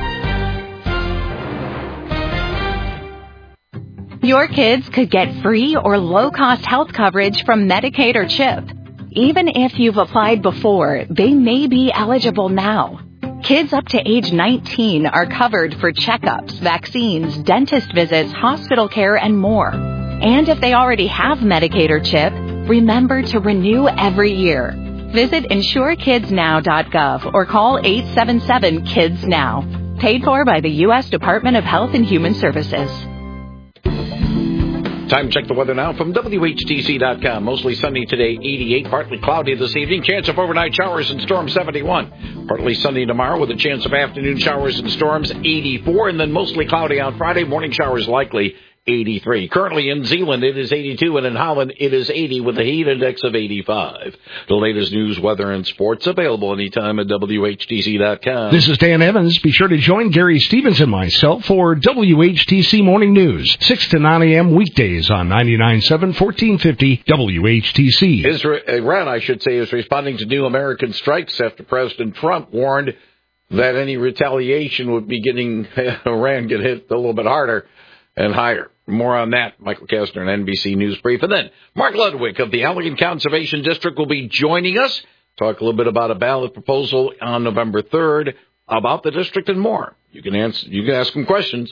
Your kids could get free or low-cost health coverage from Medicaid or CHIP. Even if you've applied before, they may be eligible now. Kids up to age 19 are covered for checkups, vaccines, dentist visits, hospital care, and more. And if they already have Medicaid or CHIP, remember to renew every year. Visit InsureKidsNow.gov or call 877-KIDS-NOW. Paid for by the U.S. Department of Health and Human Services. Time to check the weather now from WHTC.com. Mostly sunny today, 88. Partly cloudy this evening. Chance of overnight showers and storms, 71. Partly sunny tomorrow with a chance of afternoon showers and storms, 84. And then mostly cloudy on Friday. Morning showers likely, 83. Currently in Zeeland, it is 82, and in Holland, it is 80 with a heat index of 85. The latest news, weather, and sports available anytime at WHTC.com. This is Dan Evans. Be sure to join Gary Stevens and myself for WHTC Morning News, 6 to 9 a.m. weekdays on 99.7, 1450 WHTC. Iran, I should say, is responding to new American strikes after President Trump warned that any retaliation would be getting Iran get hit a little bit harder and higher. More on that, Michael Kastner, an NBC News Brief. And then Mark Ludwig of the Allegan Conservation District will be joining us. Talk a little bit about a ballot proposal on November 3rd about the district and more. You can ask him questions.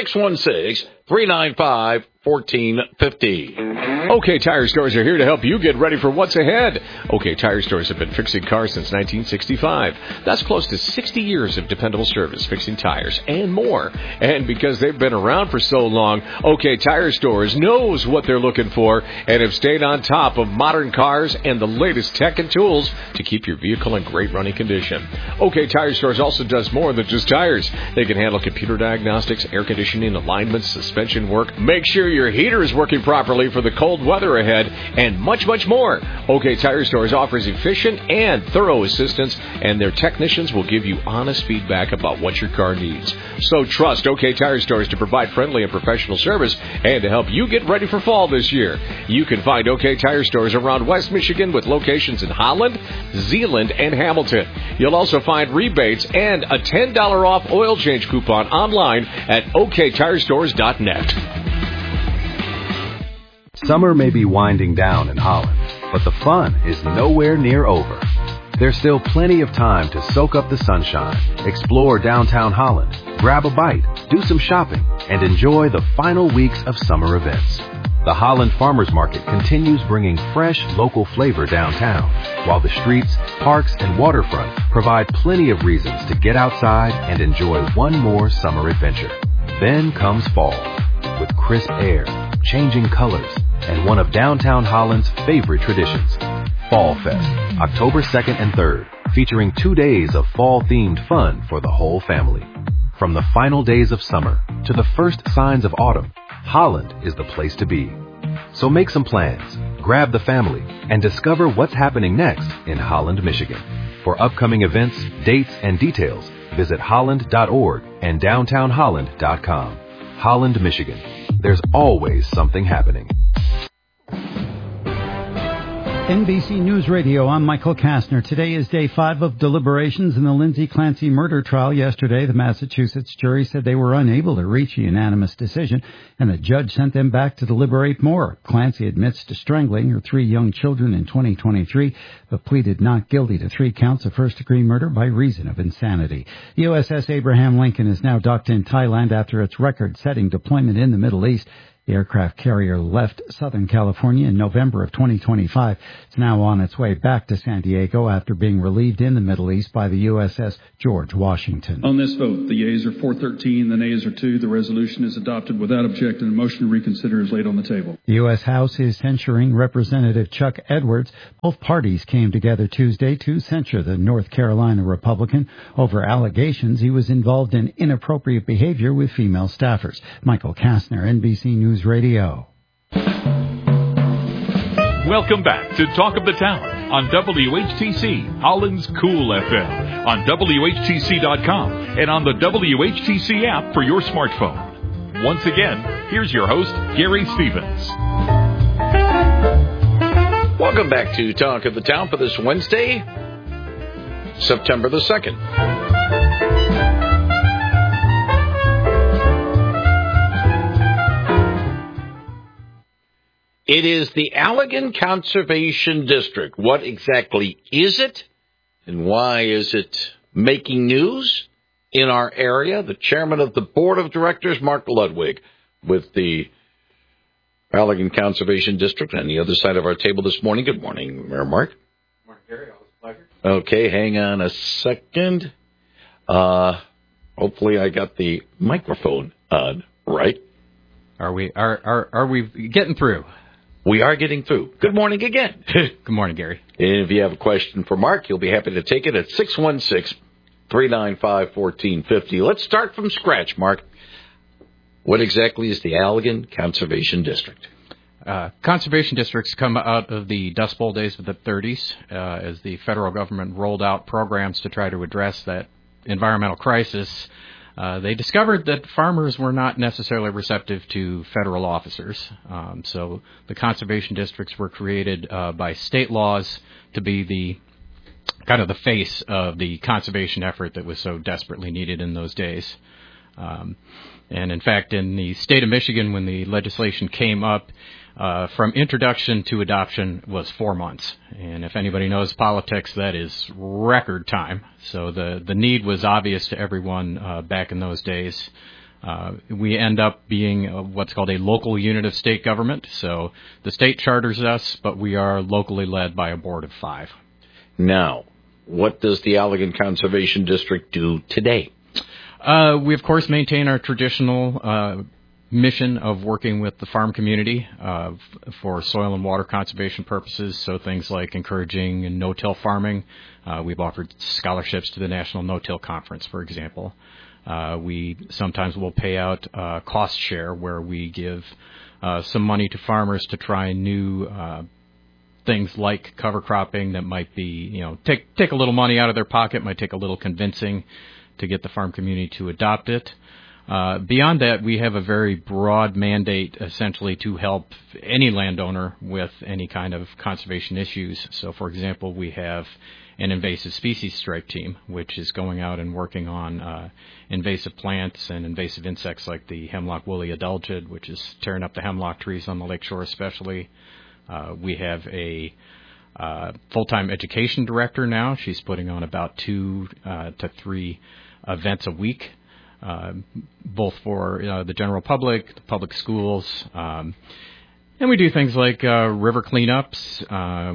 616-395-1450. OK Tire Stores are here to help you get ready for what's ahead. OK Tire Stores have been fixing cars since 1965. That's close to 60 years of dependable service, fixing tires and more. And because they've been around for so long, OK Tire Stores knows what they're looking for and have stayed on top of modern cars and the latest tech and tools to keep your vehicle in great running condition. OK Tire Stores also does more than just tires. They can handle computer diagnostics, air conditioning, alignments, suspension work, make sure your heater is working properly for the cold weather ahead, and much, much more. OK Tire Stores offers efficient and thorough assistance, and their technicians will give you honest feedback about what your car needs. So trust OK Tire Stores to provide friendly and professional service and to help you get ready for fall this year. You can find OK Tire Stores around West Michigan with locations in Holland, Zeeland, and Hamilton. You'll also find rebates and a $10 off oil change coupon online at oktirestores.net. Summer may be winding down in Holland, but the fun is nowhere near over. There's still plenty of time to soak up the sunshine, explore downtown Holland, grab a bite, do some shopping, and enjoy the final weeks of summer events. The Holland Farmers Market continues bringing fresh, local flavor downtown, while the streets, parks, and waterfront provide plenty of reasons to get outside and enjoy one more summer adventure. Then comes fall, with crisp air, changing colors, and one of downtown Holland's favorite traditions, Fall Fest, October 2nd and 3rd, featuring 2 days of fall-themed fun for the whole family. From the final days of summer to the first signs of autumn, Holland is the place to be. So make some plans, grab the family, and discover what's happening next in Holland, Michigan. For upcoming events, dates, and details, visit holland.org and downtownholland.com. Holland, Michigan. There's always something happening. NBC News Radio, I'm Michael Kastner. Today is day 5 of deliberations in the Lindsay Clancy murder trial. Yesterday, the Massachusetts jury said they were unable to reach a unanimous decision, and the judge sent them back to deliberate more. Clancy admits to strangling her 3 young children in 2023, but pleaded not guilty to 3 counts of first-degree murder by reason of insanity. The USS Abraham Lincoln is now docked in Thailand after its record-setting deployment in the Middle East. The aircraft carrier left Southern California in November of 2025. It's now on its way back to San Diego after being relieved in the Middle East by the USS George Washington. On this vote, the yeas are 413, the nays are 2. The resolution is adopted without objection. A motion to reconsider is laid on the table. The U.S. House is censuring Representative Chuck Edwards. Both parties came together Tuesday to censure the North Carolina Republican over allegations he was involved in inappropriate behavior with female staffers. Michael Kastner, NBC News Radio. Welcome back to Talk of the Town on WHTC, Holland's Cool FM, on WHTC.com, and on the WHTC app for your smartphone. Once again, here's your host, Gary Stevens. Welcome back to Talk of the Town for this Wednesday, September the 2nd. It is the Allegan Conservation District. What exactly is it, and why is it making news in our area? The chairman of the board of directors, Mark Ludwig, with the Allegan Conservation District on the other side of our table this morning. Good morning, Mayor Mark. Good morning, Gary. Always a pleasure. Okay, hang on a second. Hopefully I got the microphone on right. Are we getting through? We are getting through. Good morning again. Good morning, Gary. And if you have a question for Mark, he'll be happy to take it at 616-395-1450. Let's start from scratch, Mark. What exactly is the Allegan Conservation District? Conservation districts come out of the Dust Bowl days of the 30s as the federal government rolled out programs to try to address that environmental crisis. They discovered that farmers were not necessarily receptive to federal officers. So the conservation districts were created by state laws to be the kind of the face of the conservation effort that was so desperately needed in those days. And in fact, in the state of Michigan, when the legislation came up, from introduction to adoption was 4 months. And if anybody knows politics, that is record time. So the need was obvious to everyone back in those days. We end up being what's called a local unit of state government. So the state charters us, but we are locally led by a board of 5. Now, what does the Allegan Conservation District do today? We, of course, maintain our traditional mission of working with the farm community for soil and water conservation purposes, so things like encouraging no-till farming. We've offered scholarships to the National No-Till Conference, for example. We sometimes will pay out cost share, where we give some money to farmers to try new things like cover cropping that might be, take a little money out of their pocket, might take a little convincing to get the farm community to adopt it. Beyond that, we have a very broad mandate, essentially, to help any landowner with any kind of conservation issues. So, for example, we have an invasive species strike team, which is going out and working on invasive plants and invasive insects like the hemlock woolly adelgid, which is tearing up the hemlock trees on the lakeshore especially. We have a full-time education director now. She's putting on about 2 to 3 events a week, both for the general public, the public schools, and we do things like river cleanups.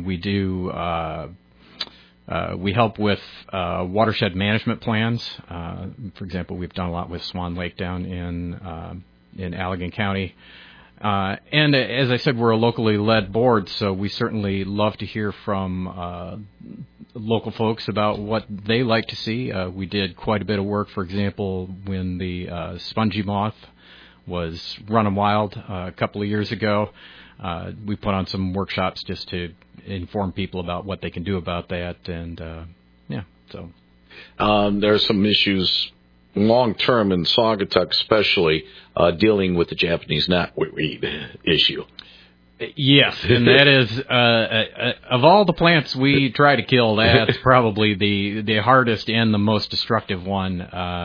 We help with watershed management plans. For example, we've done a lot with Swan Lake down in Allegan County. And as I said, we're a locally led board, so we certainly love to hear from local folks about what they like to see. We did quite a bit of work, for example, when the spongy moth was running wild a couple of years ago. We put on some workshops just to inform people about what they can do about that, and so there are some issues long-term in Saugatuck, especially dealing with the Japanese knotweed issue. Yes, and that is, of all the plants we try to kill, that's probably the hardest and the most destructive one.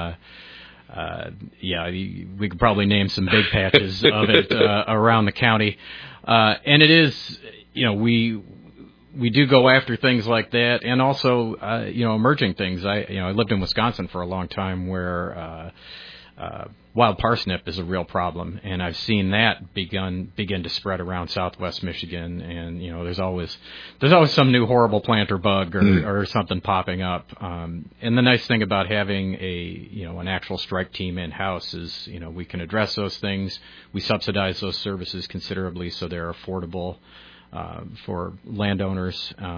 We could probably name some big patches of it around the county. And it is, we do go after things like that, and also, emerging things. I lived in Wisconsin for a long time, where wild parsnip is a real problem, and I've seen that begin to spread around Southwest Michigan. And there's always some new horrible plant or bug or something popping up. And the nice thing about having an actual strike team in house is we can address those things. We subsidize those services considerably, so they're affordable for landowners,